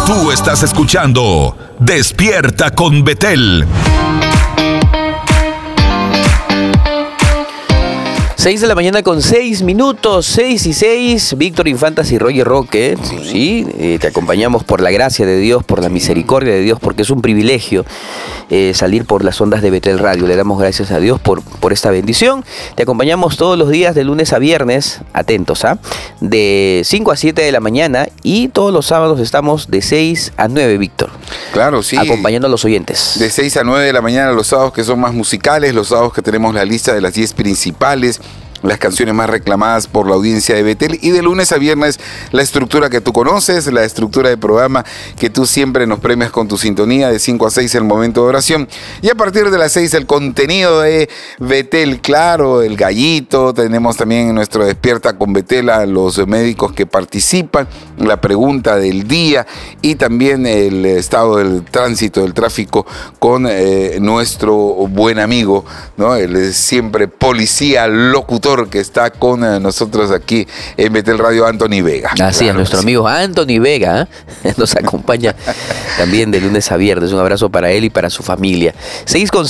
Tú estás escuchando Despierta con Betel. 6 de la mañana con 6 minutos, 6 y 6, Víctor Infantas y Roger Roque, sí, te acompañamos por la gracia de Dios, por la misericordia de Dios, porque es un privilegio salir por las ondas de Betel Radio. Le damos gracias a Dios por esta bendición. Te acompañamos todos los días de lunes a viernes, atentos, de 5 a 7 de la mañana, y todos los sábados estamos de 6 a 9, Víctor. Claro, sí. Acompañando a los oyentes. De 6 a 9 de la mañana, los sábados que son más musicales, los sábados que tenemos la lista de las 10 principales, las canciones más reclamadas por la audiencia de Betel, y de lunes a viernes la estructura que tú conoces, la estructura de programa que tú siempre nos premias con tu sintonía, de 5 a 6 el momento de oración, y a partir de las 6 el contenido de Betel, claro, el gallito. Tenemos también en nuestro Despierta con Betel a los médicos que participan, la pregunta del día, y también el estado del tránsito, del tráfico, con nuestro buen amigo, ¿no? El siempre policía locutor que está con nosotros aquí en Betel Radio, Anthony Vega. Así es, nuestro amigo Anthony Vega nos acompaña también de lunes a viernes. Un abrazo para él y para su familia. 6 con